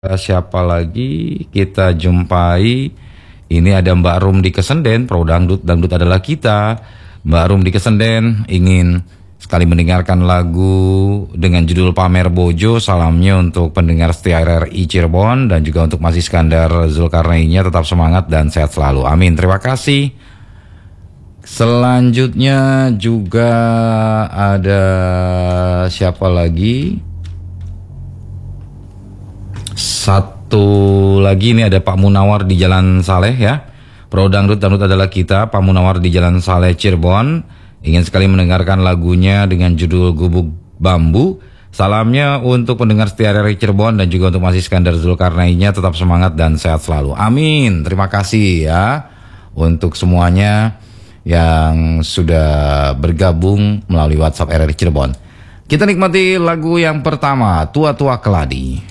Siapa lagi kita jumpai? Ini ada Mbak Rum di Kesenden. Pro Dangdut, Dangdut adalah kita. Mbak Rum di Kesenden ingin sekali mendengarkan lagu dengan judul Pamer Bojo. Salamnya untuk pendengar setia RRI Cirebon dan juga untuk Mas Iskandar Zulkarnainnya. Tetap semangat dan sehat selalu. Amin. Terima kasih. Selanjutnya juga ada siapa lagi? Satu lagi ini ada Pak Munawar di Jalan Saleh ya. Pro Dangdut, Dangdut adalah kita. Pak Munawar di Jalan Saleh Cirebon ingin sekali mendengarkan lagunya dengan judul Gubuk Bambu. Salamnya untuk pendengar setia RRI Cirebon dan juga untuk Mas Iskandar Zulkarnainnya. Tetap semangat dan sehat selalu. Amin. Terima kasih ya untuk semuanya yang sudah bergabung melalui WhatsApp RRI Cirebon. Kita nikmati lagu yang pertama, Tua Tua Keladi.